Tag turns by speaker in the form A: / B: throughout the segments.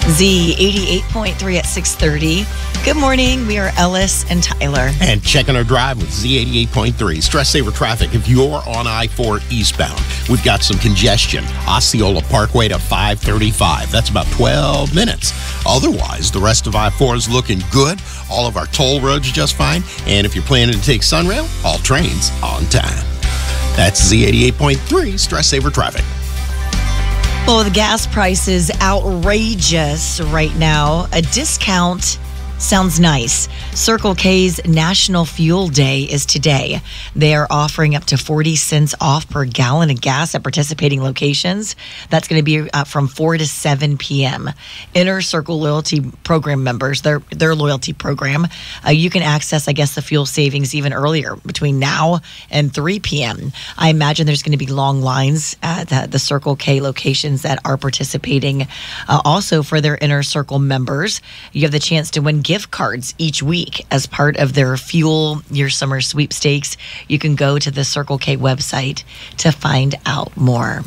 A: Z88.3 at 6:30. Good morning. We are Ellis and Tyler.
B: And checking our drive with Z88.3. Stress saver traffic. If you're on I-4 eastbound, we've got some congestion. Osceola Parkway to 535. That's about 12 minutes. Otherwise, the rest of I-4 is looking good. All of our toll roads just fine. And if you're planning to take Sunrail, all trains on time. That's Z88.3 Stress saver traffic.
A: Well, the gas price is outrageous right now. A discount sounds nice. Circle K's National Fuel Day is today. They are offering up to 40 cents off per gallon of gas at participating locations. That's going to be from 4 to 7 p.m. Inner Circle Loyalty Program members, their loyalty program, you can access, I guess, the fuel savings even earlier, between now and 3 p.m. I imagine there's going to be long lines at the Circle K locations that are participating. Also, for their Inner Circle members, you have the chance to win gift cards each week as part of their Fuel Your Summer Sweepstakes. You can go to the Circle K website to find out more.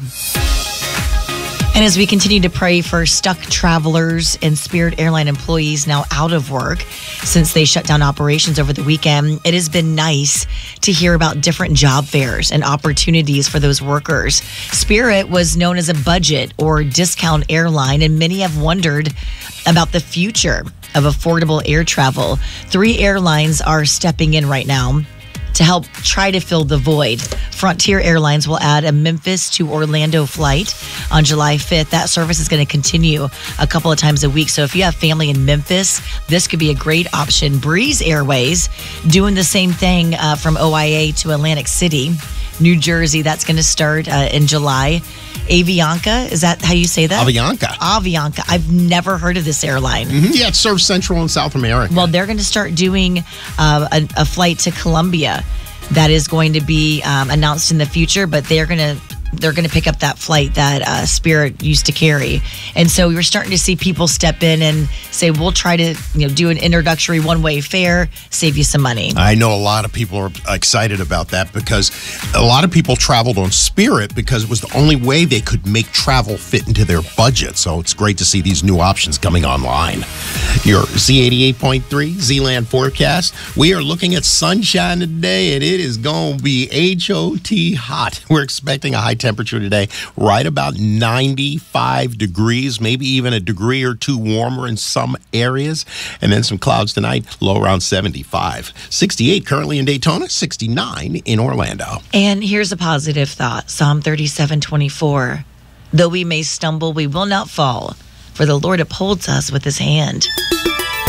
A: And as we continue to pray for stuck travelers and Spirit Airline employees now out of work since they shut down operations over the weekend, it has been nice to hear about different job fairs and opportunities for those workers. Spirit was known as a budget or discount airline, and many have wondered about the future of affordable air travel. 3 airlines are stepping in right now to help try to fill the void. Frontier Airlines will add a Memphis to Orlando flight on July 5th. That service is going to continue a couple of times a week. So if you have family in Memphis, this could be a great option. Breeze Airways doing the same thing from OIA to Atlantic City, New Jersey. That's going to start in July. Avianca, is that how you say that? Avianca. I've never heard of this airline.
B: Mm-hmm. Yeah, it serves Central and South America.
A: Well, they're going to start doing a flight to Colombia that is going to be announced in the future, but they're going to pick up that flight that Spirit used to carry. And so we were starting to see people step in and say, we'll try to do an introductory one-way fare, save you some money.
B: I know a lot of people are excited about that because a lot of people traveled on Spirit because it was the only way they could make travel fit into their budget. So it's great to see these new options coming online. Your Z88.3 Z-Land forecast. We are looking at sunshine today, and it is going to be HOT hot. We're expecting a high temperature today, right about 95 degrees, maybe even a degree or two warmer in some areas. And then some clouds tonight, low around 75. 68 currently in Daytona, 69 in Orlando.
A: And here's a positive thought. Psalm 37:24. Though we may stumble, we will not fall, for the Lord upholds us with his hand.